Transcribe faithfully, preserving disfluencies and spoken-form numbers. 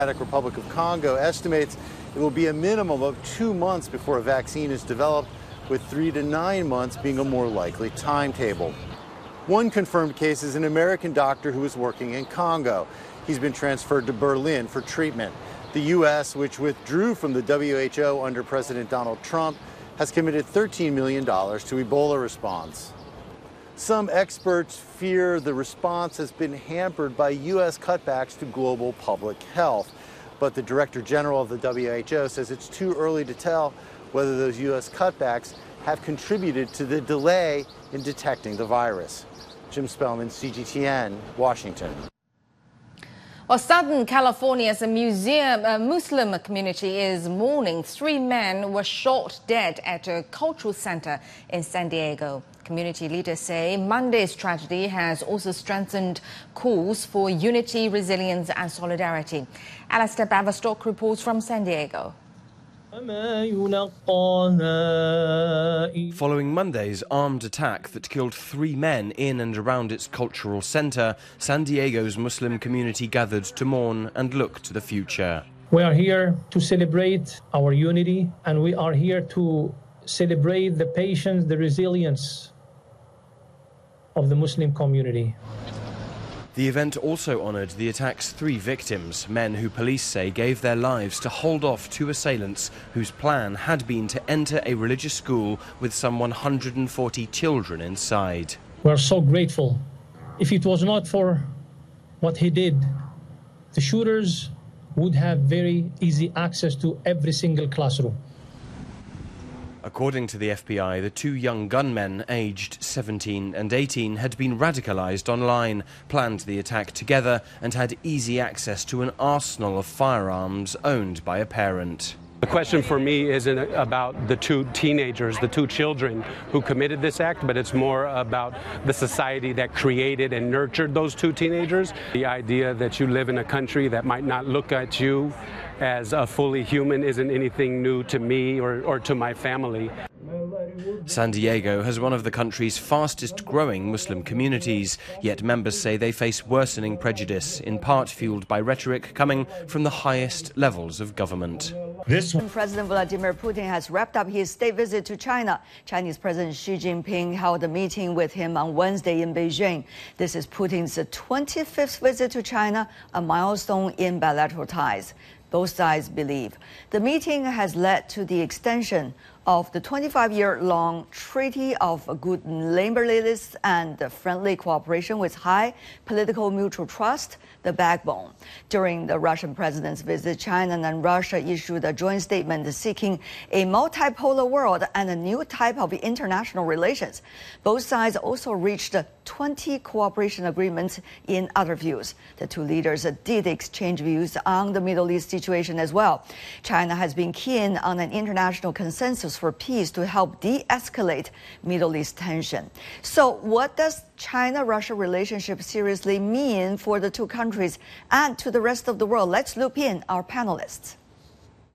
Democratic Republic of Congo estimates it will be a minimum of two months before a vaccine is developed, with three to nine months being a more likely timetable. One confirmed case is an American doctor who is working in Congo. He's been transferred to Berlin for treatment. The U S, which withdrew from the W H O under President Donald Trump, has committed thirteen million dollars to Ebola response. Some experts fear the response has been hampered by U S cutbacks to global public health. But the Director General of the W H O says it's too early to tell whether those U S cutbacks have contributed to the delay in detecting the virus. Jim Spellman, C G T N, Washington. Well, Southern California's museum, uh, Muslim community is mourning. Three men were shot dead at a cultural center in San Diego. Community leaders say Monday's tragedy has also strengthened calls for unity, resilience and solidarity. Alistair Baverstock reports from San Diego. Following Monday's armed attack that killed three men in and around its cultural center, San Diego's Muslim community gathered to mourn and look to the future. We are here to celebrate our unity, and we are here to celebrate the patience, the resilience of the Muslim community. The event also honoured the attack's three victims, men who police say gave their lives to hold off two assailants whose plan had been to enter a religious school with some one hundred forty children inside. We are so grateful. If it was not for what he did, the shooters would have very easy access to every single classroom. According to the F B I, the two young gunmen, aged seventeen and eighteen, had been radicalised online, planned the attack together and had easy access to an arsenal of firearms owned by a parent. The question for me isn't about the two teenagers, the two children who committed this act, but it's more about the society that created and nurtured those two teenagers. The idea that you live in a country that might not look at you as a fully human isn't anything new to me or, or to my family. San Diego has one of the country's fastest growing Muslim communities, yet members say they face worsening prejudice, in part fueled by rhetoric coming from the highest levels of government. This President Vladimir Putin has wrapped up his state visit to China. Chinese President Xi Jinping held a meeting with him on Wednesday in Beijing. This is Putin's twenty-fifth visit to China, a milestone in bilateral ties. Both sides believe the meeting has led to the extension of the twenty-five-year-long Treaty of Good Neighborliness and Friendly Cooperation with high political mutual trust, the backbone. During the Russian president's visit, China and Russia issued a joint statement seeking a multipolar world and a new type of international relations. Both sides also reached twenty cooperation agreements in other views. The two leaders did exchange views on the Middle East situation as well. China has been keen on an international consensus for peace to help de-escalate Middle East tension. So what does China-Russia relationship seriously mean for the two countries and to the rest of the world? Let's loop in our panelists.